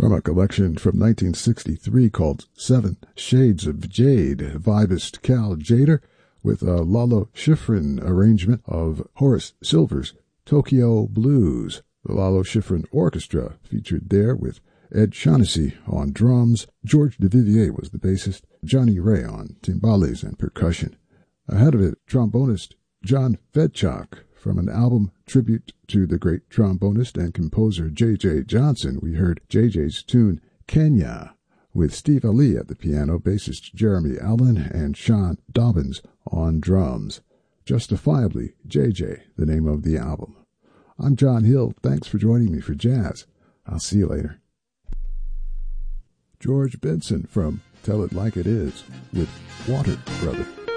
From a collection from 1963 called Seven Shades of Jade, vibist Cal Tjader with a Lalo Schifrin arrangement of Horace Silver's Tokyo Blues. The Lalo Schifrin Orchestra featured there with Ed Shaughnessy on drums, George Duvivier was the bassist, Johnny Ray on timbales and percussion. Ahead of it, trombonist John Fedchuk. From an album tribute to the great trombonist and composer J.J. Johnson, we heard J.J.'s tune Kenya, with Steve Ali at the piano, bassist Jeremy Allen, and Sean Dobbins on drums. Justifiably J.J., the name of the album. I'm John Hill. Thanks for joining me for Jazz. I'll see you later. George Benson from Tell It Like It Is with Water Brother.